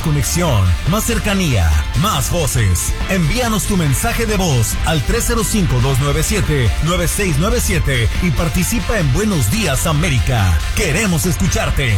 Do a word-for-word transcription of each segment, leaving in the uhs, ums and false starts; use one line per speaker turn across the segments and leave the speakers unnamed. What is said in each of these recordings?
conexión, más cercanía, más voces. Envíanos tu mensaje de voz al tres cero cinco, dos nueve siete, nueve seis nueve siete y participa en Buenos Días América. Queremos escucharte.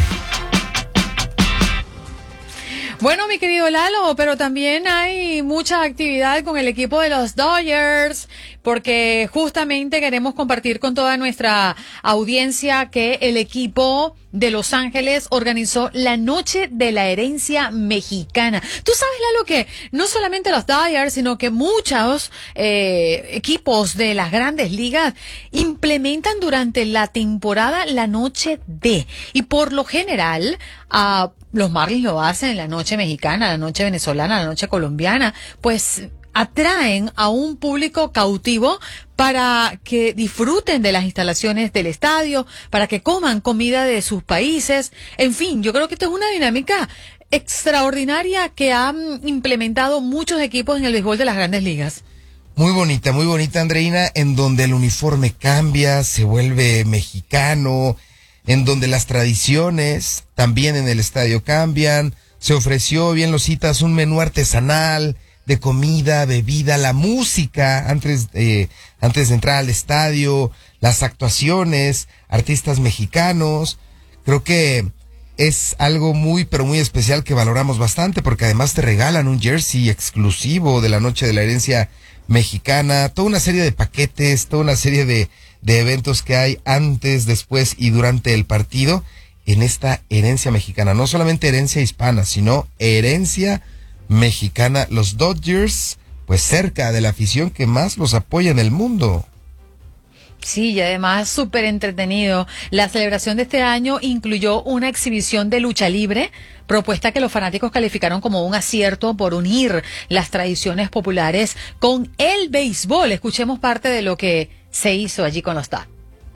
Bueno, mi querido Lalo, pero también hay mucha actividad con el equipo de los Dodgers, porque justamente queremos compartir con toda nuestra audiencia que el equipo de Los Ángeles organizó la Noche de la Herencia Mexicana. Tú sabes, Lalo, que no solamente los Dodgers, sino que muchos eh, equipos de las grandes ligas implementan durante la temporada la Noche de, y por lo general, a uh, los Marlins lo hacen la noche mexicana, la noche venezolana, la noche colombiana, pues atraen a un público cautivo para que disfruten de las instalaciones del estadio, para que coman comida de sus países. En fin, yo creo que esta es una dinámica extraordinaria que han implementado muchos equipos en el béisbol de las grandes ligas.
Muy bonita, muy bonita, Andreina, en donde el uniforme cambia, se vuelve mexicano, en donde las tradiciones también en el estadio cambian. Se ofreció, bien lo citas, un menú artesanal de comida, bebida, la música antes, eh, antes de entrar al estadio, las actuaciones, artistas mexicanos. Creo que es algo muy, pero muy especial que valoramos bastante, porque además te regalan un jersey exclusivo de la Noche de la Herencia Mexicana, toda una serie de paquetes, toda una serie de de eventos que hay antes, después y durante el partido en esta herencia mexicana. No solamente herencia hispana, sino herencia mexicana. Los Dodgers, pues cerca de la afición que más los apoya en el mundo.
Sí, y además súper entretenido. La celebración de este año incluyó una exhibición de lucha libre, propuesta que los fanáticos calificaron como un acierto por unir las tradiciones populares con el béisbol. Escuchemos parte de lo que se hizo allí con los Dodgers.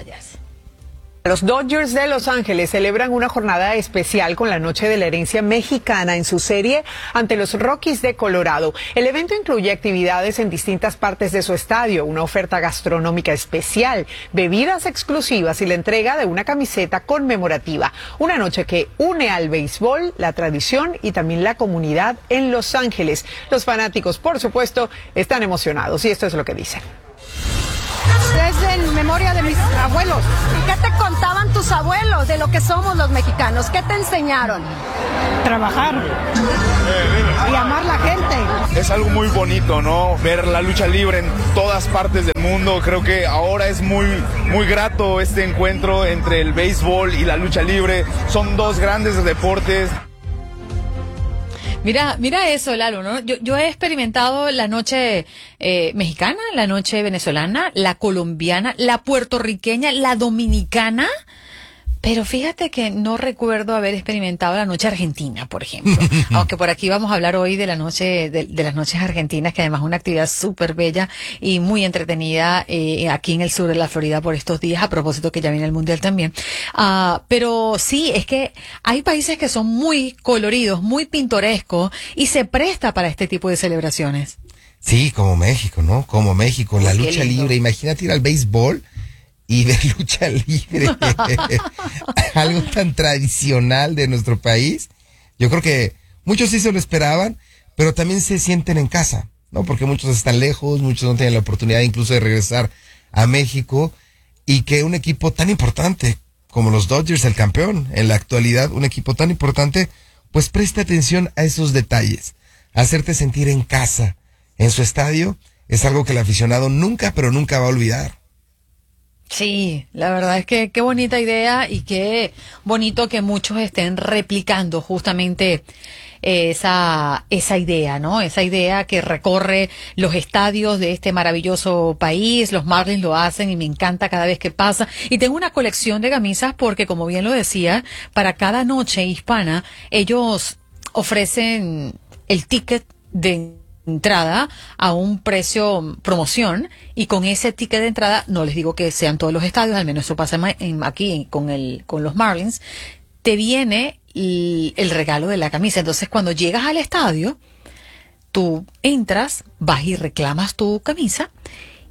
Los Dodgers de Los Ángeles celebran una jornada especial con la Noche de la Herencia Mexicana en su serie ante los Rockies de Colorado. El evento incluye actividades en distintas partes de su estadio, una oferta gastronómica especial, bebidas exclusivas y la entrega de una camiseta conmemorativa. Una noche que une al béisbol, la tradición y también la comunidad en Los Ángeles. Los fanáticos, por supuesto, están emocionados y esto es lo que dicen.
Desde en memoria de mis abuelos. ¿Y qué te contaban tus abuelos de lo que somos los mexicanos? ¿Qué te enseñaron?
Trabajar y amar la gente.
Es algo muy bonito, ¿no? Ver la lucha libre en todas partes del mundo. Creo que ahora es muy, muy grato este encuentro entre el béisbol y la lucha libre. Son dos grandes deportes.
Mira, mira eso, Lalo, ¿no? Yo, yo he experimentado la noche eh, mexicana, la noche venezolana, la colombiana, la puertorriqueña, la dominicana, pero fíjate que no recuerdo haber experimentado la noche argentina, por ejemplo. Aunque por aquí vamos a hablar hoy de la noche, de, de las noches argentinas, que además es una actividad súper bella y muy entretenida eh, aquí en el sur de la Florida por estos días, a propósito que ya viene el Mundial también. Uh, pero sí, es que hay países que son muy coloridos, muy pintorescos y se presta para este tipo de celebraciones.
Sí, como México, ¿no? Como México, la
Uy,
lucha libre. Imagínate ir al béisbol y ver lucha libre, algo tan tradicional de nuestro país. Yo creo que muchos sí se lo esperaban, pero también se sienten en casa, ¿no? Porque muchos están lejos, muchos no tienen la oportunidad incluso de regresar a México, y que un equipo tan importante como los Dodgers, el campeón en la actualidad, un equipo tan importante, pues preste atención a esos detalles. Hacerte sentir en casa en su estadio es algo que el aficionado nunca, pero nunca va a olvidar.
Sí, la verdad es que qué bonita idea y qué bonito que muchos estén replicando justamente esa esa idea, ¿no? Esa idea que recorre los estadios de este maravilloso país. Los Marlins lo hacen y me encanta cada vez que pasa. Y tengo una colección de camisas porque, como bien lo decía, para cada noche hispana ellos ofrecen el ticket de entrada a un precio promoción, y con ese ticket de entrada, no les digo que sean todos los estadios, al menos eso pasa en, aquí con el con los Marlins, te viene el, el regalo de la camisa. Entonces, cuando llegas al estadio, tú entras, vas y reclamas tu camisa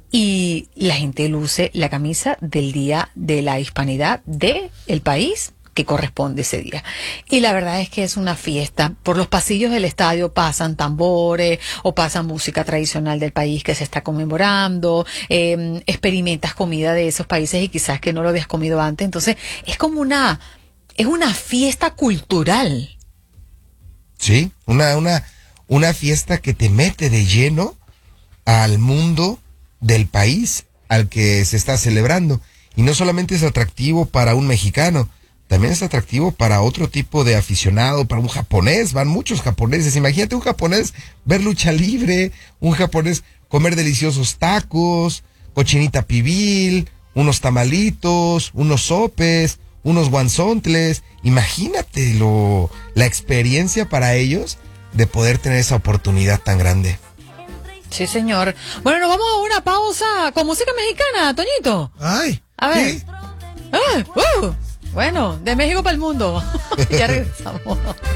y la gente luce la camisa del Día de la Hispanidad de el país que corresponde ese día. Y la verdad es que es una fiesta. Por los pasillos del estadio pasan tambores o pasan música tradicional del país que se está conmemorando, eh, experimentas comida de esos países y quizás que no lo habías comido antes. Entonces es como una, es una fiesta cultural.
Sí, una, una, una fiesta que te mete de lleno al mundo del país al que se está celebrando. Y no solamente es atractivo para un mexicano, también es atractivo para otro tipo de aficionado, para un japonés. Van muchos japoneses. Imagínate un japonés ver lucha libre, un japonés comer deliciosos tacos, cochinita pibil, unos tamalitos, unos sopes, unos guanzontles. Imagínate lo, la experiencia para ellos de poder tener esa oportunidad tan grande.
Sí, señor. Bueno, nos vamos a una pausa con música mexicana, Toñito.
Ay,
a ver.
¿qué?
Ah, uh, bueno, de México para el mundo. Ya regresamos.